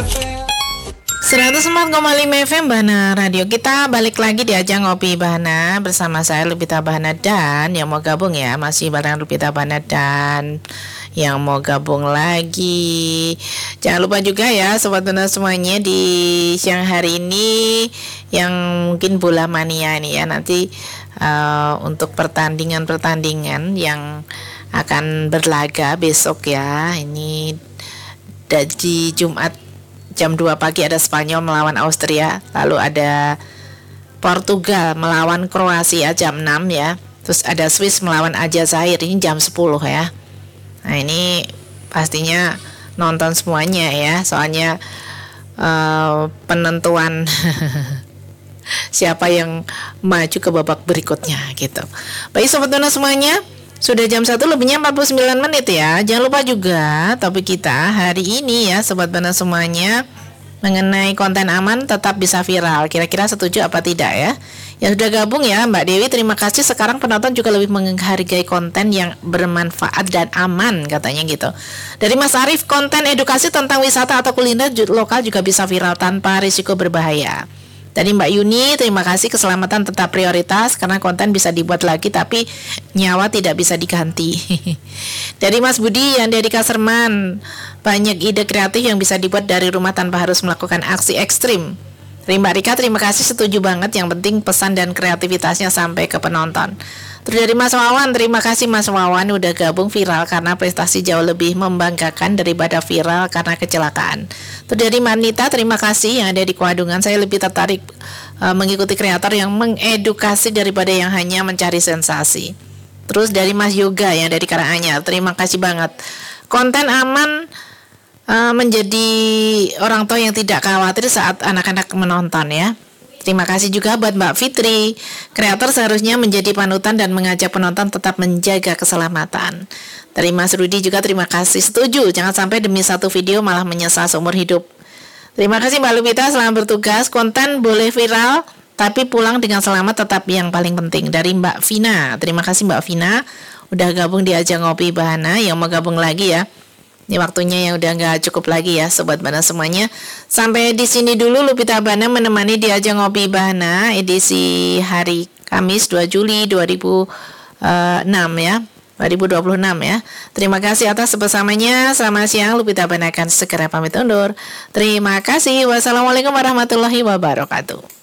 104,5 FM Bahana Radio. Kita balik lagi di ajang Ngopi Bahana bersama saya Lupita Bahana, dan yang mau gabung ya masih bareng Lupita Bahana, dan yang mau gabung lagi jangan lupa juga ya Sobat Bahana semuanya, di siang hari ini yang mungkin bola mania ini ya, nanti untuk pertandingan yang akan berlaga besok ya, ini di Jumat jam 2 pagi ada Spanyol melawan Austria, lalu ada Portugal melawan Kroasia jam 6 ya, terus ada Swiss melawan Aljazair ini jam 10 ya. Nah ini pastinya nonton semuanya ya, soalnya penentuan siapa yang maju ke babak berikutnya gitu. Baik Sobat Dona semuanya, sudah jam 1 lebihnya 49 menit ya. Jangan lupa juga topik kita hari ini ya Sobat Bana semuanya, mengenai konten aman tetap bisa viral. Kira-kira setuju apa tidak ya? Yang sudah gabung ya Mbak Dewi, terima kasih. Sekarang penonton juga lebih menghargai konten yang bermanfaat dan aman katanya gitu. Dari Mas Arief, konten edukasi tentang wisata atau kuliner lokal juga bisa viral tanpa risiko berbahaya. Dari Mbak Yuni, terima kasih, keselamatan tetap prioritas karena konten bisa dibuat lagi tapi nyawa tidak bisa diganti. Dari Mas Budi yang dari Kaserman, banyak ide kreatif yang bisa dibuat dari rumah tanpa harus melakukan aksi ekstrim. Dari Mbak Rika, terima kasih, setuju banget, yang penting pesan dan kreativitasnya sampai ke penonton. Terus dari Mas Wawan, terima kasih Mas Wawan udah gabung, viral karena prestasi jauh lebih membanggakan daripada viral karena kecelakaan. Terus dari Manita, terima kasih yang ada di Kuadungan, saya lebih tertarik mengikuti kreator yang mengedukasi daripada yang hanya mencari sensasi. Terus dari Mas Yoga yang dari Karanganyar, terima kasih banget. Konten aman menjadi orang tua yang tidak khawatir saat anak-anak menonton ya. Terima kasih juga buat Mbak Fitri. Kreator seharusnya menjadi panutan dan mengajak penonton tetap menjaga keselamatan. Dari Mas Rudi juga terima kasih, setuju, jangan sampai demi satu video malah menyesal seumur hidup. Terima kasih Mbak Lupita, selamat bertugas. Konten boleh viral tapi pulang dengan selamat tetap yang paling penting. Dari Mbak Vina, terima kasih Mbak Vina udah gabung di ajang Ngopi Bahana. Yang mau gabung lagi ya, ini waktunya yang udah nggak cukup lagi ya Sobat Bahana semuanya. Sampai di sini dulu Lupita Bahana menemani di ajang Ngopi Bahana edisi hari Kamis 2 Juli 2006 ya, 2026 ya. Terima kasih atas bersamanya. Selamat siang, Lupita Bahana akan segera pamit undur. Terima kasih. Wassalamualaikum warahmatullahi wabarakatuh.